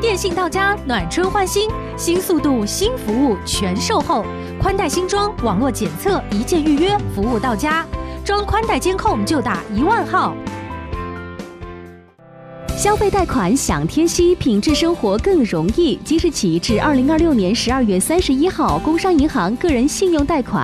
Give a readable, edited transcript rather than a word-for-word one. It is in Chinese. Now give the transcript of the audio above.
电信到家，暖春换新，新速度、新服务全售后，宽带新装，网络检测，一键预约，服务到家。装宽带监控就打10000号。 消费贷款享贴息，品质生活更容易。即日起至2026年12月31号，工商银行个人信用贷款